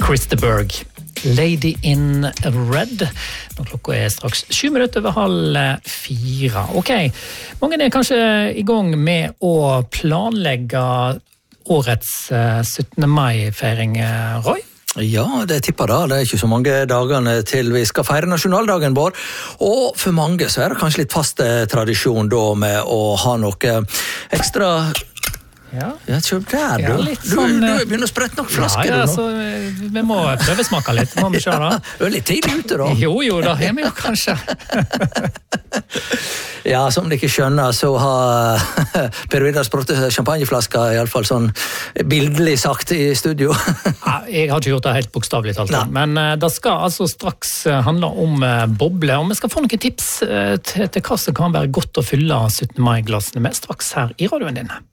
Christerberg. Lady in Red. Nå klokka straks 7 minutter over 3:30. Ok, mange kanskje i gang med å planlegge årets 17. mai-feiring, Roy? Ja, det tipper da. Det ikke så mange dagene til vi skal feire nasjonaldagen vår. Og for mange så det kanskje litt fast tradisjon da med å ha noe ekstra... Ja, se der, ja, sånn, du begynner å sprette nok flasker. Ja, så vi må prøvesmake litt, må vi se da. Du litt tidlig ute da. Jo, da er vi jo kanskje. Ja, som de ikke skjønner, så har Per Vidar sprottet champagneflasker, i alle fall sånn bildelig sagt i studio. Ja, jeg har ikke gjort det helt bokstavlig talt, men det skal altså straks handle om bobler, og vi skal få noen tips til hva som kan være godt å fylle 17. mai-glassene med straks her i radioen din.